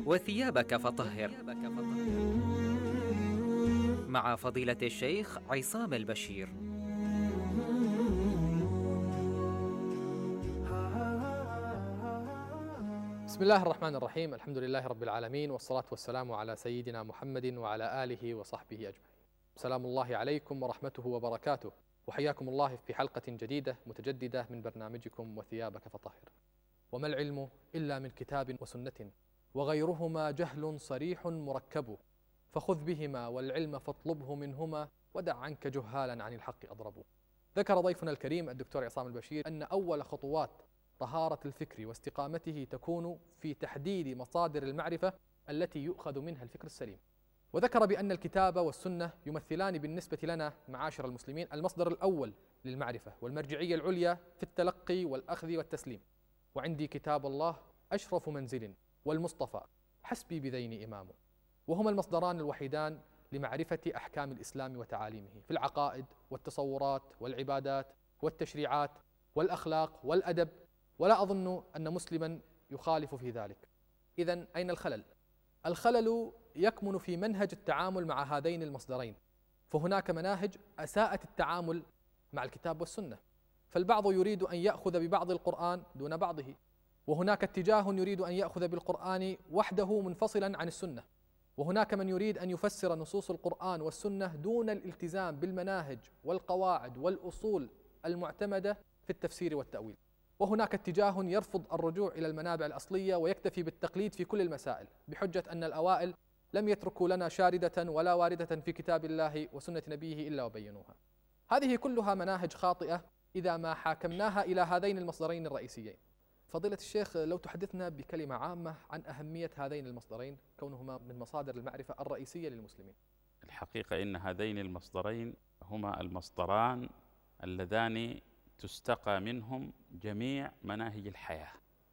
وثيابك فطهر، مع فضيلة الشيخ عصام البشير. بسم الله الرحمن الرحيم. الحمد لله رب العالمين، والصلاة والسلام على سيدنا محمد وعلى آله وصحبه أجمعين. سلام الله عليكم ورحمته وبركاته، وحياكم الله في حلقة جديدة متجددة من برنامجكم وثيابك فطهر. وما العلم إلا من كتاب وسنة، وغيرهما جهل صريح مركب، فخذ بهما والعلم فاطلبه منهما، ودع عنك جهالا عن الحق أضربوا. ذكر ضيفنا الكريم الدكتور عصام البشير أن أول خطوات طهارة الفكر واستقامته تكون في تحديد مصادر المعرفة التي يؤخذ منها الفكر السليم، وذكر بأن الكتاب والسنة يمثلان بالنسبة لنا معاشر المسلمين المصدر الأول للمعرفة والمرجعية العليا في التلقي والأخذ والتسليم. وعندي كتاب الله أشرف منزل، والمصطفى حسبي بذين إمام، وهما المصدران الوحيدان لمعرفة أحكام الإسلام وتعاليمه في العقائد والتصورات والعبادات والتشريعات والأخلاق والأدب، ولا أظن أن مسلما يخالف في ذلك. إذن أين الخلل؟ الخلل يكمن في منهج التعامل مع هذين المصدرين، فهناك مناهج أساءت التعامل مع الكتاب والسنة، فالبعض يريد أن يأخذ ببعض القرآن دون بعضه، وهناك اتجاه يريد أن يأخذ بالقرآن وحده منفصلا عن السنة، وهناك من يريد أن يفسر نصوص القرآن والسنة دون الالتزام بالمناهج والقواعد والأصول المعتمدة في التفسير والتأويل، وهناك اتجاه يرفض الرجوع إلى المنابع الأصلية ويكتفي بالتقليد في كل المسائل بحجة أن الأوائل لم يتركوا لنا شاردة ولا واردة في كتاب الله وسنة نبيه إلا وبينوها. هذه كلها مناهج خاطئة إذا ما حاكمناها إلى هذين المصدرين الرئيسيين. فضيلة الشيخ، لو تحدثنا بكلمة عامة عن أهمية هذين المصدرين كونهما من مصادر المعرفة الرئيسية للمسلمين. الحقيقة إن هذين المصدرين هما المصدران اللذان تستقى منهم جميع مناهج الحياة،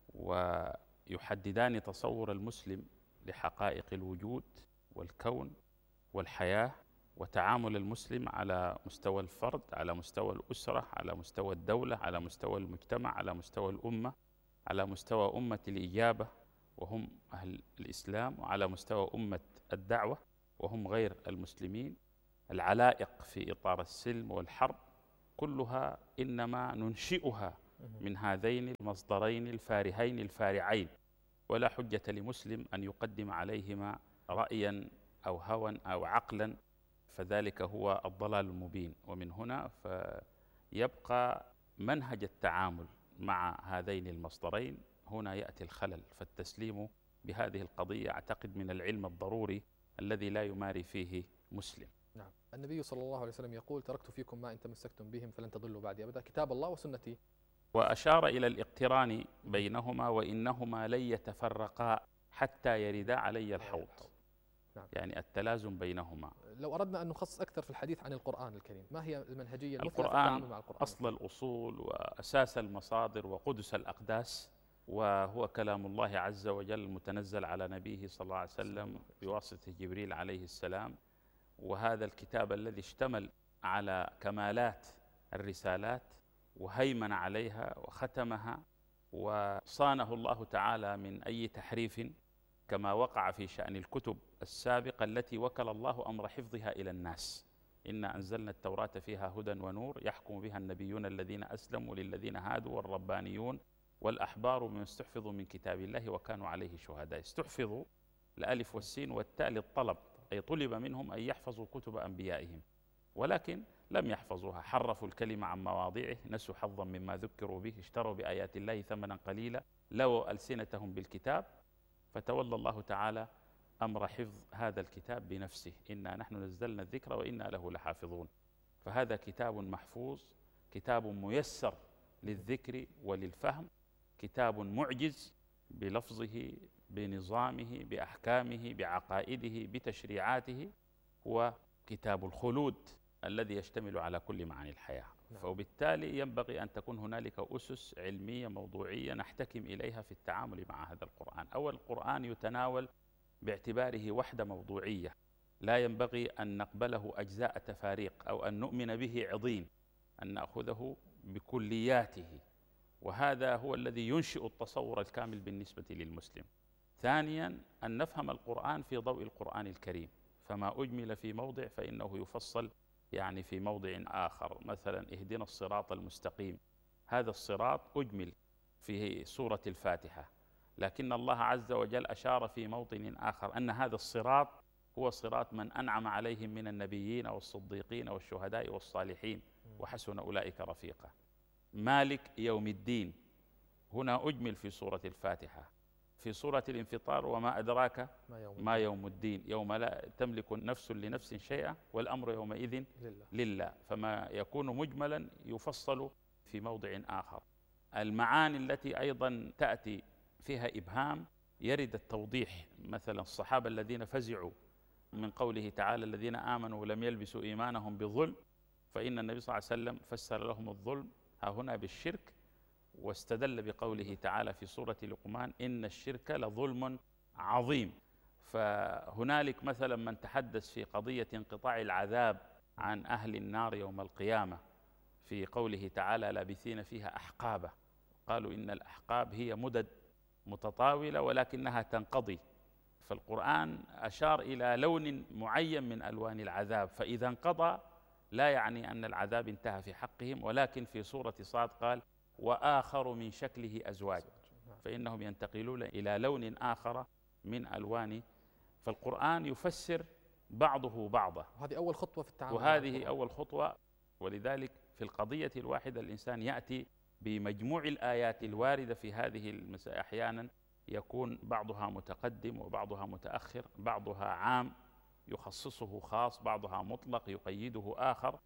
ويحددان تصور المسلم لحقائق الوجود والكون والحياة، وتعامل المسلم على مستوى الفرد، على مستوى الأسرة، على مستوى الدولة، على مستوى المجتمع، على مستوى الأمة، على مستوى أمة الإجابة وهم أهل الإسلام، وعلى مستوى أمة الدعوة وهم غير المسلمين، العلائق في إطار السلم والحرب، كلها إنما ننشئها من هذين المصدرين الفارهين الفارعين، ولا حجة لمسلم أن يقدم عليهما رأيا أو هوى أو عقلا، فذلك هو الضلال المبين. ومن هنا فيبقى منهج التعامل مع هذين المصدرين هنا يأتي الخلل، فالتسليم بهذه القضية أعتقد من العلم الضروري الذي لا يماري فيه مسلم. نعم، النبي صلى الله عليه وسلم يقول: تركت فيكم ما إن تمسكتم بهم فلن تضلوا بعدي أبدا، كتاب الله وسنتي. وأشار إلى الاقتران بينهما: وإنهما لن يتفرقا حتى يردا علي الحوض. نعم. يعني التلازم بينهما. لو أردنا أن نخصص أكثر في الحديث عن القرآن الكريم، ما هي المنهجية المثلى في القرآن التعامل مع القرآن؟ أصل الأصول وأساس المصادر وقدس الأقداس، وهو كلام الله عز وجل المتنزل على نبيه صلى الله عليه وسلم بواسطة جبريل عليه السلام، وهذا الكتاب الذي اشتمل على كمالات الرسالات وهيمن عليها وختمها وصانه الله تعالى من أي تحريف، كما وقع في شأن الكتب السابقة التي وكل الله أمر حفظها إلى الناس. إنا أنزلنا التوراة فيها هدى ونور يحكم بها النبيون الذين أسلموا للذين هادوا والربانيون والأحبار بما استحفظوا من كتاب الله وكانوا عليه شهداء. استحفظوا الألف والسين والتاء للطلب، أي طلب منهم أن يحفظوا كتب أنبيائهم، ولكن لم يحفظوها، حرفوا الكلمة عن مواضعه، نسوا حظا مما ذكروا به، اشتروا بآيات الله ثمنا قليلا، لووا ألسنتهم بالكتاب، فتولى الله تعالى أمر حفظ هذا الكتاب بنفسه: إنا نحن نزلنا الذكر وإنا له لحافظون. فهذا كتاب محفوظ، كتاب ميسر للذكر وللفهم، كتاب معجز بلفظه بنظامه بأحكامه بعقائده بتشريعاته، هو كتاب الخلود الذي يشتمل على كل معاني الحياة. فبالتالي ينبغي أن تكون هنالك أسس علمية موضوعية نحتكم إليها في التعامل مع هذا القرآن. أول، القرآن يتناول باعتباره وحدة موضوعية، لا ينبغي أن نقبله أجزاء تفاريق أو أن نؤمن به عضين، أن نأخذه بكلياته، وهذا هو الذي ينشئ التصور الكامل بالنسبة للمسلم. ثانيا أن نفهم القرآن في ضوء القرآن الكريم، فما أجمل في موضع فإنه يفصل يعني في موضع آخر. مثلا اهدنا الصراط المستقيم، هذا الصراط أجمل في سورة الفاتحة، لكن الله عز وجل أشار في موطن آخر أن هذا الصراط هو صراط من أنعم عليهم من النبيين والصديقين والشهداء والصالحين وحسن أولئك رفيقا. مالك يوم الدين هنا أجمل في سورة الفاتحة. في سورة الانفطار وما أدراك ما يوم الدين، يوم لا تملك نفس لنفس شيئا والأمر يومئذ لله. فما يكون مجملا يفصل في موضع آخر. المعاني التي أيضا تأتي فيها إبهام يرد التوضيح. مثلا الصحابة الذين فزعوا من قوله تعالى الذين آمنوا ولم يلبسوا إيمانهم بظلم، فإن النبي صلى الله عليه وسلم فسر لهم الظلم ها هنا بالشرك، واستدل بقوله تعالى في سورة لقمان إن الشرك لظلم عظيم. فهنالك مثلا من تحدث في قضية انقطاع العذاب عن أهل النار يوم القيامة في قوله تعالى لابثين فيها أحقابا، قالوا إن الأحقاب هي مدد متطاولة ولكنها تنقضي. فالقرآن أشار إلى لون معين من ألوان العذاب، فإذا انقضى لا يعني أن العذاب انتهى في حقهم، ولكن في سورة صاد قال وآخر من شكله أزواج، فإنهم ينتقلون إلى لون آخر من ألوان. فالقرآن يفسر بعضه بعضا، وهذه أول خطوة في التعامل، وهذه أول خطوة. ولذلك في القضية الواحدة الإنسان يأتي بمجموع الآيات الواردة في هذه المسائل. أحيانا يكون بعضها متقدم وبعضها متأخر، بعضها عام يخصصه خاص، بعضها مطلق يقيده آخر،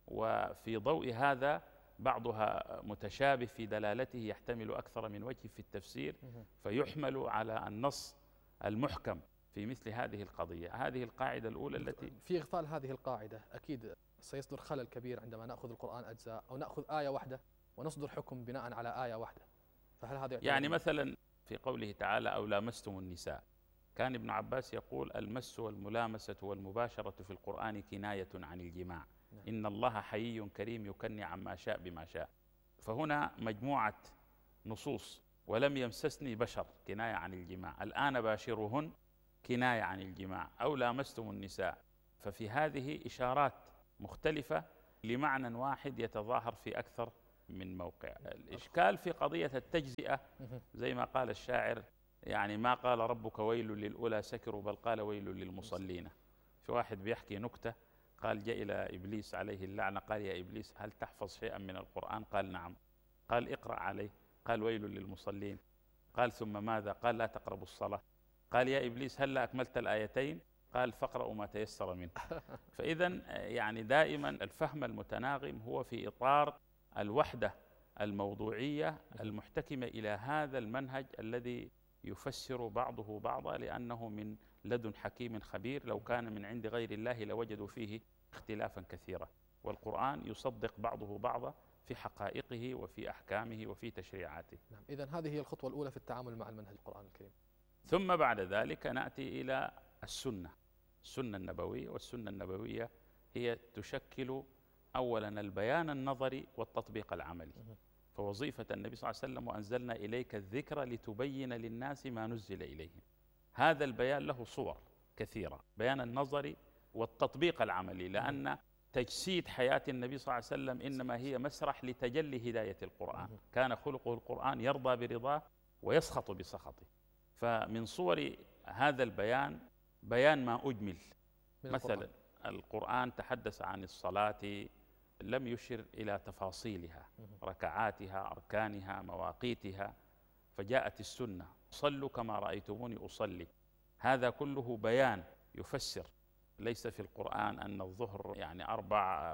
وفي ضوء هذا بعضها متشابه في دلالته يحتمل أكثر من وجه في التفسير، فيحمل على النص المحكم في مثل هذه القضية. هذه القاعدة الأولى التي في إغفال هذه القاعدة أكيد سيصدر خلل كبير عندما نأخذ القرآن أجزاء أو نأخذ آية واحدة ونصدر حكم بناء على آية واحدة. فهل هذا يعني مثلا في قوله تعالى أو لامستم النساء، كان ابن عباس يقول المس والملامسة والمباشرة في القرآن كناية عن الجماع، إن الله حيي كريم يكني عما شاء بما شاء. فهنا مجموعة نصوص، ولم يمسسني بشر كناية عن الجماع، الآن باشرهن كناية عن الجماع، أو لامستم النساء. ففي هذه إشارات مختلفة لمعنى واحد يتظاهر في أكثر من موقع. الإشكال في قضية التجزئة زي ما قال الشاعر، يعني ما قال ربك ويل للأولى سكروا بل قال ويل للمصلين. في واحد بيحكي نكتة، قال جاء إلى إبليس عليه اللعنة قال يا إبليس هل تحفظ شيئا من القرآن؟ قال نعم. قال اقرأ عليه. قال ويل للمصلين. قال ثم ماذا؟ قال لا تقربوا الصلاة. قال يا إبليس هل أكملت الآيتين؟ قال فاقرأوا ما تيسر منه. فإذا يعني دائما الفهم المتناغم هو في إطار الوحدة الموضوعية المحتكمة إلى هذا المنهج الذي يفسر بعضه بعضا، لأنه من لدن حكيم خبير، لو كان من عند غير الله لوجدوا فيه اختلافا كثيرا. والقرآن يصدق بعضه بعضا في حقائقه وفي أحكامه وفي تشريعاته. نعم. إذن هذه هي الخطوة الأولى في التعامل مع المنهج القرآن الكريم. ثم بعد ذلك نأتي إلى السنة النبوية. والسنة النبوية هي تشكل أولا البيان النظري والتطبيق العملي. فوظيفة النبي صلى الله عليه وسلم وأنزلنا إليك الذكر لتبين للناس ما نزل إليهم، هذا البيان له صور كثيرة، بيان النظري والتطبيق العملي، لأن تجسيد حياة النبي صلى الله عليه وسلم إنما هي مسرح لتجلي هداية القرآن. كان خلقه القرآن يرضى برضاه ويسخط بسخطه. فمن صور هذا البيان بيان ما أجمل. مثلا القرآن تحدث عن الصلاة، لم يشر إلى تفاصيلها، ركعاتها، أركانها، مواقيتها. فجاءت السنة صلوا كما رأيتموني أصلي. هذا كله بيان يفسر. ليس في القرآن أن الظهر يعني 4،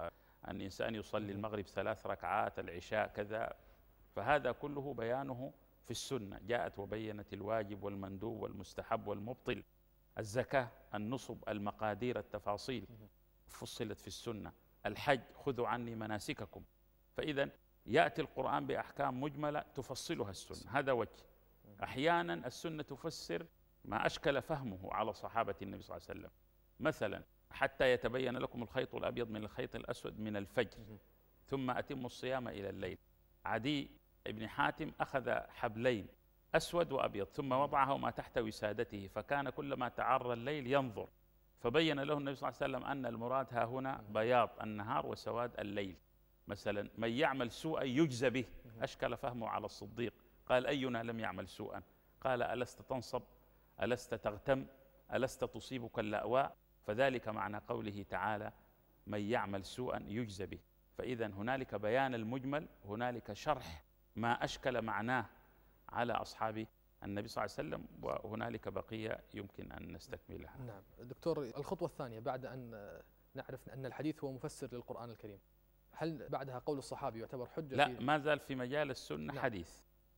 أن الإنسان يصلي المغرب 3 ركعات، العشاء كذا. فهذا كله بيانه في السنة. جاءت وبينت الواجب والمندوب والمستحب والمبطل، الزكاة، النصب، المقادير، التفاصيل فصلت في السنة. الحج خذوا عني مناسككم. فإذا يأتي القرآن بأحكام مجملة تفصلها السنة، هذا وجه. أحيانا السنة تفسر ما أشكل فهمه على صحابة النبي صلى الله عليه وسلم. مثلا حتى يتبين لكم الخيط الأبيض من الخيط الأسود من الفجر ثم أتموا الصيام إلى الليل. عدي بن حاتم أخذ حبلين أسود وأبيض، ثم وضعهما تحت وسادته، فكان كلما تعرى الليل ينظر، فبين له النبي صلى الله عليه وسلم أن المراد ها هنا بياض النهار وسواد الليل. مثلا من يعمل سوءا يجزى به، أشكل فهمه على الصديق، قال أينا لم يعمل سوءا؟ قال ألست تنصب، ألست تغتم، ألست تصيبك اللأواء؟ فذلك معنى قوله تعالى من يعمل سوءا يجزى به. فإذا هنالك بيان المجمل، هنالك شرح ما أشكل معناه على أصحاب النبي صلى الله عليه وسلم، وهنالك بقية يمكن أن نستكملها. نعم دكتور، الخطوة الثانية بعد أن نعرف أن الحديث هو مفسر للقرآن الكريم، هل بعدها قول الصحابي يعتبر حجة؟ لا، ما زال في مجال السنة. نعم. حديث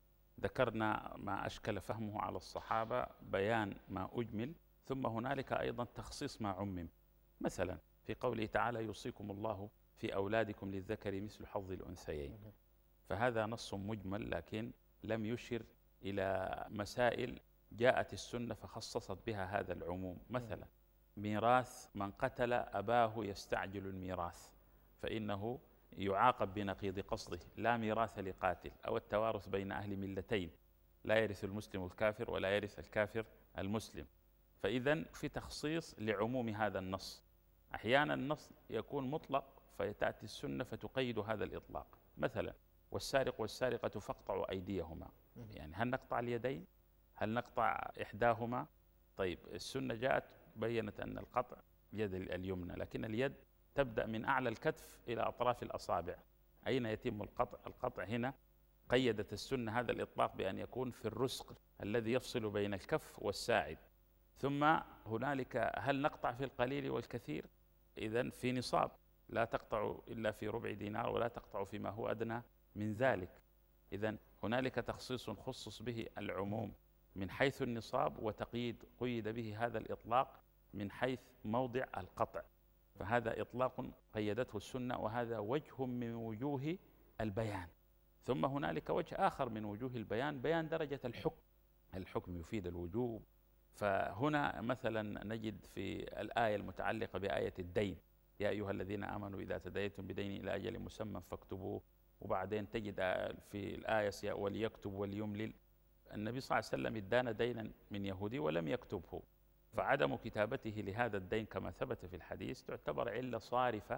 ذكرنا ما أشكل فهمه على الصحابة، بيان ما أجمل، ثم هنالك أيضا تخصيص ما عمم. مثلا في قوله تعالى يوصيكم الله في أولادكم للذكر مثل حظ الأنثيين، فهذا نص مجمل لكن لم يشر إلى مسائل جاءت السنة فخصصت بها هذا العموم. مثلا ميراث من قتل أباه يستعجل الميراث، فإنه يعاقب بنقيض قصده، لا ميراث لقاتل. أو التوارث بين أهل ملتين، لا يرث المسلم الكافر ولا يرث الكافر المسلم. فإذا في تخصيص لعموم هذا النص. أحيانا النص يكون مطلق فتأتي السنة فتقيد هذا الإطلاق. مثلا والسارق والسارقة فاقطعوا أيديهما، يعني هل نقطع اليدين؟ هل نقطع إحداهما؟ طيب السنة جاءت بيّنت أن القطع يد اليمنى، لكن اليد تبدأ من أعلى الكتف إلى أطراف الأصابع. أين يتم القطع؟ القطع هنا قيدت السنة هذا الإطلاق بأن يكون في الرسق الذي يفصل بين الكف والساعد. ثم هنالك هل نقطع في القليل والكثير؟ إذن في نصاب، لا تقطع إلا في ربع دينار ولا تقطع فيما هو أدنى من ذلك. إذن هنالك تخصيص خصص به العموم من حيث النصاب، وتقييد قيد به هذا الإطلاق من حيث موضع القطع. فهذا إطلاق قيدته السنة، وهذا وجه من وجوه البيان. ثم هنالك وجه آخر من وجوه البيان، بيان درجة الحكم. الحكم يفيد الوجوب. فهنا مثلا نجد في الآية المتعلقة بآية الدين يا أيها الذين آمنوا إذا تداينتم بدين إلى أجل مسمى فاكتبوه. وبعدين تجد في الآية وليكتب وليملل. النبي صلى الله عليه وسلم ادان دينا من يهودي ولم يكتبه، فعدم كتابته لهذا الدين كما ثبت في الحديث تعتبر علة صارفة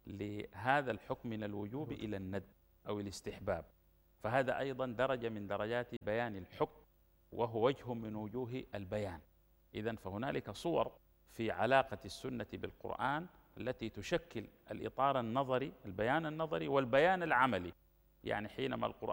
لهذا الحكم من الوجوب إلى الندب أو الاستحباب. فهذا أيضا درجة من درجات بيان الحكم، وهو وجه من وجوه البيان. إذن فهنالك صور في علاقة السنة بالقرآن التي تشكل الإطار النظري، البيان النظري والبيان العملي. يعني حينما القرآن